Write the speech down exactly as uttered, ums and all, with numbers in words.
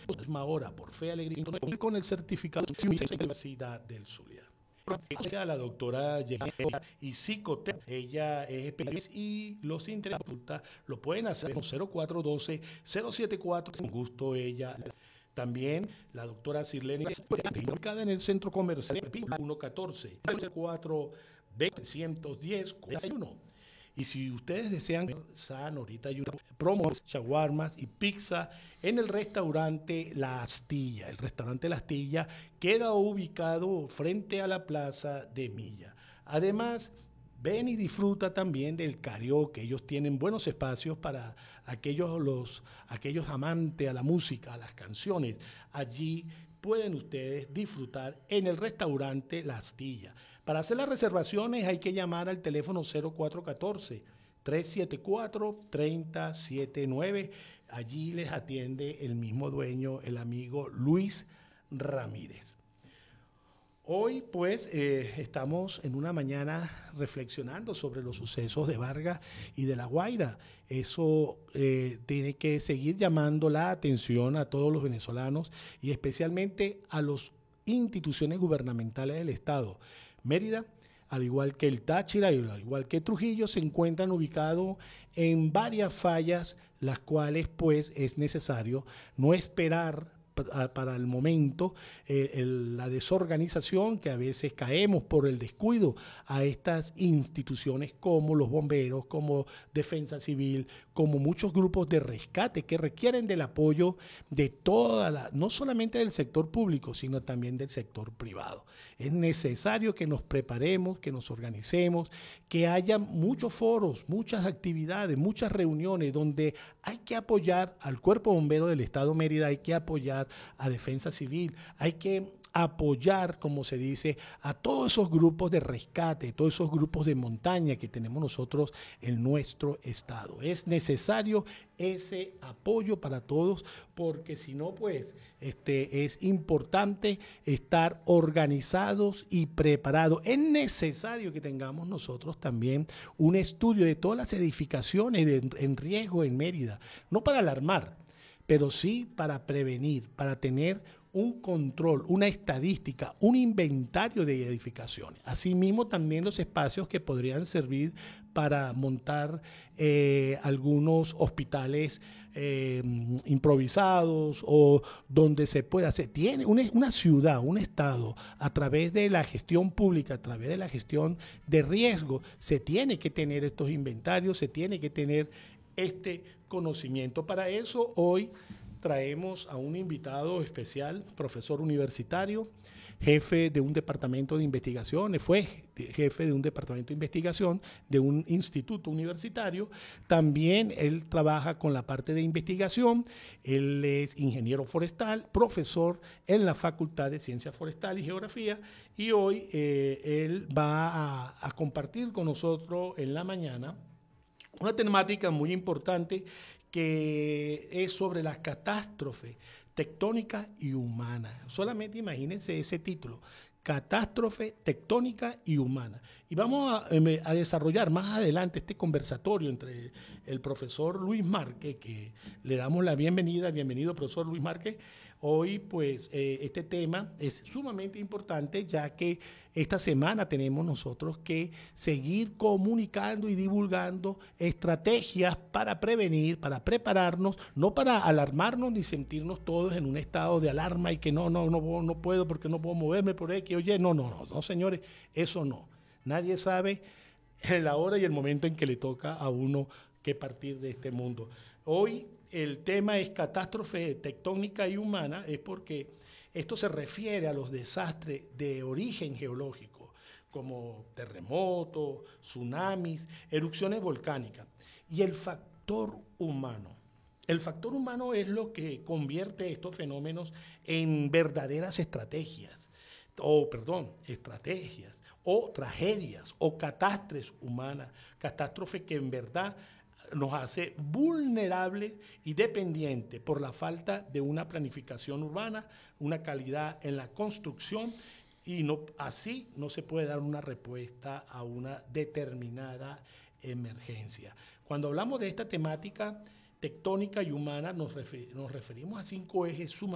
la misma hora por Fe Alegría con el certificado de la Universidad del Zulia. La doctora Yesenia y psicoterapia, ella es especialista y los interesados lo pueden hacer con cero cuatro uno dos, cero siete cuatro, con gusto ella. También la doctora Sirlene, ubicada en el centro comercial ciento catorce, cuatro ciento diez, cuarenta y uno. Y si ustedes desean sano, ahorita hay una promo, shawarmas y pizza en el restaurante La Astilla. El restaurante La Astilla queda ubicado frente a la plaza de Milla. Además, ven y disfruta también del karaoke. Ellos tienen buenos espacios para aquellos, los, aquellos amantes a la música, a las canciones. Allí pueden ustedes disfrutar en el restaurante La Astilla. Para hacer las reservaciones hay que llamar al teléfono cero cuatro uno cuatro, tres siete cuatro, tres cero siete nueve. Allí les atiende el mismo dueño, el amigo Luis Ramírez. Hoy pues eh, estamos en una mañana reflexionando sobre los sucesos de Vargas y de La Guaira. Eso eh, tiene que seguir llamando la atención a todos los venezolanos y especialmente a las instituciones gubernamentales del Estado. Mérida, al igual que el Táchira y al igual que Trujillo, se encuentran ubicados en varias fallas, las cuales pues es necesario no esperar para el momento eh, el, la desorganización, que a veces caemos por el descuido a estas instituciones como los bomberos, como Defensa Civil, como muchos grupos de rescate que requieren del apoyo de toda la, no solamente del sector público, sino también del sector privado. Es necesario que nos preparemos, que nos organicemos, que haya muchos foros, muchas actividades, muchas reuniones donde hay que apoyar al Cuerpo Bombero del Estado Mérida, hay que apoyar a Defensa Civil, hay que apoyar, como se dice, a todos esos grupos de rescate, todos esos grupos de montaña que tenemos nosotros en nuestro estado. Es necesario ese apoyo para todos, porque si no, pues, este, es importante estar organizados y preparados. Es necesario que tengamos nosotros también un estudio de todas las edificaciones de, en riesgo en Mérida, no para alarmar, pero sí para prevenir, para tener un control, una estadística, un inventario de edificaciones. Asimismo, también los espacios que podrían servir para montar eh, algunos hospitales eh, improvisados o donde se pueda hacer. Tiene una, una ciudad, un estado, a través de la gestión pública, a través de la gestión de riesgo, se tiene que tener estos inventarios, se tiene que tener este conocimiento. Para eso hoy traemos a un invitado especial, profesor universitario, jefe de un departamento de investigación, fue jefe de un departamento de investigación de un instituto universitario. También él trabaja con la parte de investigación, él es ingeniero forestal, profesor en la Facultad de Ciencias Forestales y Geografía, y hoy eh, él va a, a compartir con nosotros en la mañana una temática muy importante que es sobre las catástrofes tectónicas y humanas. Solamente imagínense ese título, catástrofe tectónica y humana. Y vamos a, a desarrollar más adelante este conversatorio entre el profesor Luis Márquez, que le damos la bienvenida. Bienvenido, profesor Luis Márquez. Hoy, pues, eh, este tema es sumamente importante, ya que esta semana tenemos nosotros que seguir comunicando y divulgando estrategias para prevenir, para prepararnos, no para alarmarnos ni sentirnos todos en un estado de alarma y que no, no, no, no puedo porque no puedo moverme por aquí, oye, no, no, no, no, señores, eso no. Nadie sabe la hora y el momento en que le toca a uno que partir de este mundo. Hoy el tema es catástrofe tectónica y humana, es porque esto se refiere a los desastres de origen geológico, como terremotos, tsunamis, erupciones volcánicas. Y el factor humano. El factor humano es lo que convierte estos fenómenos en verdaderas estrategias, o perdón, estrategias, o tragedias, o catástrofes humanas, catástrofes que en verdad nos hace vulnerables y dependientes por la falta de una planificación urbana, una calidad en la construcción, y no, así no se puede dar una respuesta a una determinada emergencia. Cuando hablamos de esta temática tectónica y humana, nos, refer, nos referimos a cinco ejes sumamente